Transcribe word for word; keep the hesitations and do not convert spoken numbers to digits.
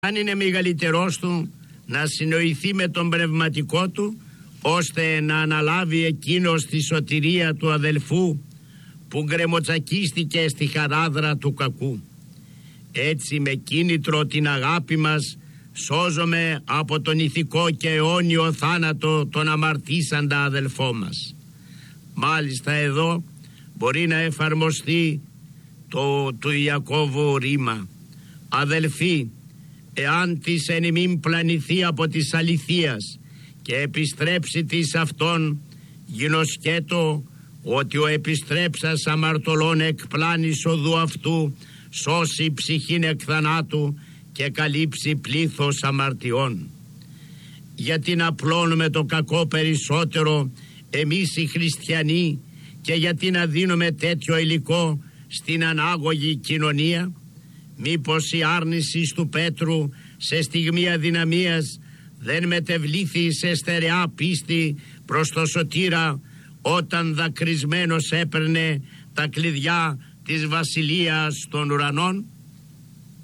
αν είναι μεγαλύτερός του, να συνοηθεί με τον πνευματικό του, ώστε να αναλάβει εκείνος τη σωτηρία του αδελφού που γκρεμοτσακίστηκε στη χαράδρα του κακού. Έτσι με κίνητρο την αγάπη μας σώζομαι από τον ηθικό και αιώνιο θάνατο τον αμαρτήσαντα αδελφό μας. Μάλιστα εδώ μπορεί να εφαρμοστεί το του Ιακώβου ρήμα: αδελφοί, εάν της εν ημίν πλανηθεί από της αληθείας και επιστρέψει της αυτόν, γινωσκέτο ότι ο επιστρέψας αμαρτωλών εκ πλάνης οδού αυτού σώσει ψυχήν εκ θανάτου και καλύψει πλήθος αμαρτιών. Γιατί να απλώνουμε το κακό περισσότερο εμείς οι χριστιανοί, και γιατί να δίνουμε τέτοιο υλικό στην ανάγωγη κοινωνία? Μήπως η άρνηση του Πέτρου σε στιγμή αδυναμίας δεν μετεβλήθη σε στερεά πίστη προς το σωτήρα, όταν δακρυσμένος έπαιρνε τα κλειδιά της βασιλείας των ουρανών?